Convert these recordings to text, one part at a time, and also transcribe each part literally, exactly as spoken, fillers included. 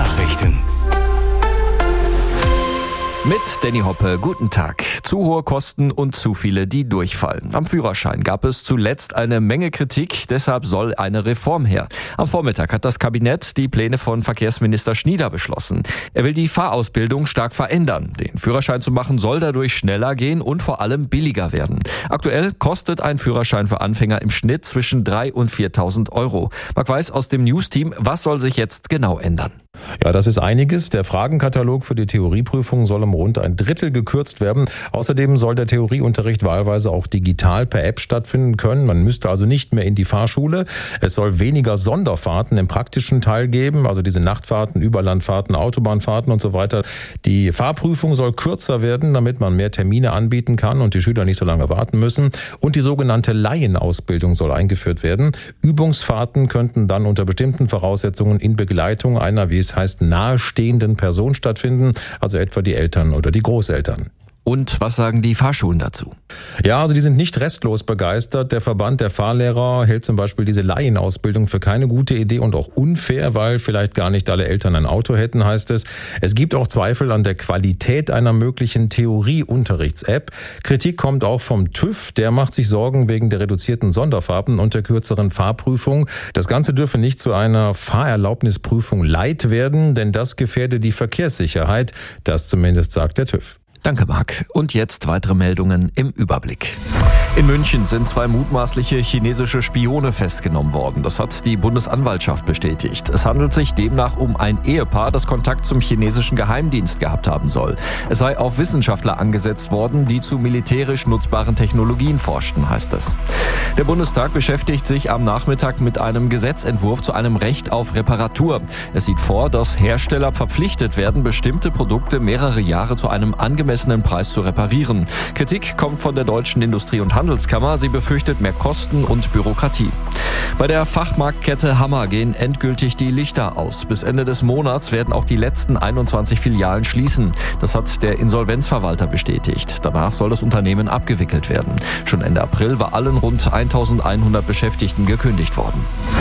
Nachrichten. Mit Danny Hoppe, guten Tag. Zu hohe Kosten und zu viele, die durchfallen. Am Führerschein gab es zuletzt eine Menge Kritik, deshalb soll eine Reform her. Am Vormittag hat das Kabinett die Pläne von Verkehrsminister Schnieder beschlossen. Er will die Fahrausbildung stark verändern. Den Führerschein zu machen soll dadurch schneller gehen und vor allem billiger werden. Aktuell kostet ein Führerschein für Anfänger im Schnitt zwischen dreitausend und viertausend Euro. Marc Weiß aus dem News-Team, was soll sich jetzt genau ändern? Ja, das ist einiges. Der Fragenkatalog für die Theorieprüfung soll um rund ein Drittel gekürzt werden. Außerdem soll der Theorieunterricht wahlweise auch digital per App stattfinden können. Man müsste also nicht mehr in die Fahrschule. Es soll weniger Sonderfahrten im praktischen Teil geben, also diese Nachtfahrten, Überlandfahrten, Autobahnfahrten und so weiter. Die Fahrprüfung soll kürzer werden, damit man mehr Termine anbieten kann und die Schüler nicht so lange warten müssen. Und die sogenannte Laienausbildung soll eingeführt werden. Übungsfahrten könnten dann unter bestimmten Voraussetzungen in Begleitung einer, wie es heißt, nahestehenden Person stattfinden, also etwa die Eltern oder die Großeltern. Und was sagen die Fahrschulen dazu? Ja, also die sind nicht restlos begeistert. Der Verband der Fahrlehrer hält zum Beispiel diese Laienausbildung für keine gute Idee und auch unfair, weil vielleicht gar nicht alle Eltern ein Auto hätten, heißt es. Es gibt auch Zweifel an der Qualität einer möglichen Theorieunterrichts-App. Kritik kommt auch vom TÜV. Der macht sich Sorgen wegen der reduzierten Sonderfahrten und der kürzeren Fahrprüfung. Das Ganze dürfe nicht zu einer Fahrerlaubnisprüfung Light werden, denn das gefährde die Verkehrssicherheit. Das zumindest sagt der TÜV. Danke, Marc. Und jetzt weitere Meldungen im Überblick. In München sind zwei mutmaßliche chinesische Spione festgenommen worden. Das hat die Bundesanwaltschaft bestätigt. Es handelt sich demnach um ein Ehepaar, das Kontakt zum chinesischen Geheimdienst gehabt haben soll. Es sei auf Wissenschaftler angesetzt worden, die zu militärisch nutzbaren Technologien forschten, heißt es. Der Bundestag beschäftigt sich am Nachmittag mit einem Gesetzentwurf zu einem Recht auf Reparatur. Es sieht vor, dass Hersteller verpflichtet werden, bestimmte Produkte mehrere Jahre zu einem angemessenen Preis zu reparieren. Kritik kommt von der Deutschen Industrie- und Handelskammer. Sie befürchtet mehr Kosten und Bürokratie. Bei der Fachmarktkette Hammer gehen endgültig die Lichter aus. Bis Ende des Monats werden auch die letzten einundzwanzig Filialen schließen. Das hat der Insolvenzverwalter bestätigt. Danach soll das Unternehmen abgewickelt werden. Schon Ende April war allen rund eintausendeinhundert Beschäftigten gekündigt worden.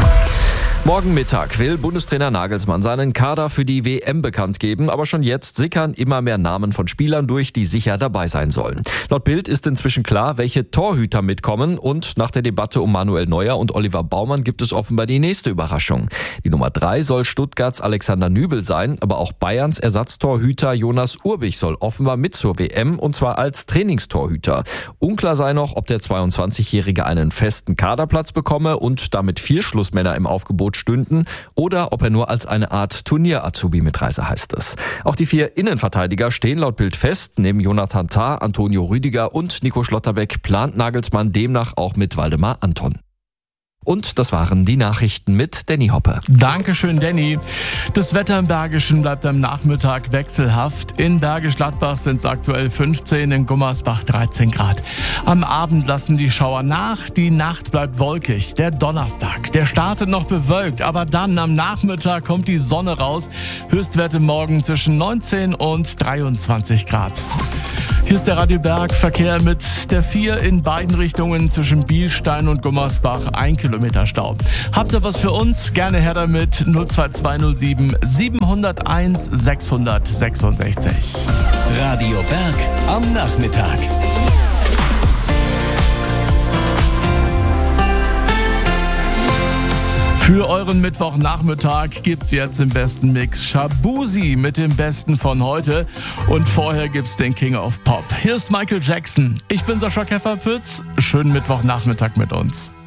Morgen Mittag will Bundestrainer Nagelsmann seinen Kader für die W M bekannt geben, aber schon jetzt sickern immer mehr Namen von Spielern durch, die sicher dabei sein sollen. Laut Bild ist inzwischen klar, welche Torhüter mitkommen, und nach der Debatte um Manuel Neuer und Oliver Baumann gibt es offenbar die nächste Überraschung. Die Nummer drei soll Stuttgarts Alexander Nübel sein, aber auch Bayerns Ersatztorhüter Jonas Urbich soll offenbar mit zur W M, und zwar als Trainingstorhüter. Unklar sei noch, ob der zweiundzwanzigjährige einen festen Kaderplatz bekomme und damit vier Schlussmänner im Aufgebot stünden, oder ob er nur als eine Art Turnier-Azubi mitreise, heißt es. Auch die vier Innenverteidiger stehen laut Bild fest. Neben Jonathan Tah, Antonio Rüdiger und Nico Schlotterbeck plant Nagelsmann demnach auch mit Waldemar Anton. Und das waren die Nachrichten mit Danny Hoppe. Dankeschön, Danny. Das Wetter im Bergischen bleibt am Nachmittag wechselhaft. In Bergisch Gladbach sind es aktuell fünfzehn, in Gummersbach dreizehn Grad. Am Abend lassen die Schauer nach, die Nacht bleibt wolkig. Der Donnerstag, der startet noch bewölkt, aber dann am Nachmittag kommt die Sonne raus. Höchstwerte morgen zwischen neunzehn und dreiundzwanzig Grad. Hier ist der Radio Berg. Verkehr mit der vier in beiden Richtungen zwischen Bielstein und Gummersbach. Ein Kilometer Stau. Habt ihr was für uns? Gerne her damit. null zwei zwei null sieben sieben null eins sechs sechs sechs. Radio Berg am Nachmittag. Für euren Mittwochnachmittag gibt's jetzt im besten Mix Shabuzi mit dem Besten von heute. Und vorher gibt's den King of Pop. Hier ist Michael Jackson. Ich bin Sascha Kefferpütz. Schönen Mittwochnachmittag mit uns.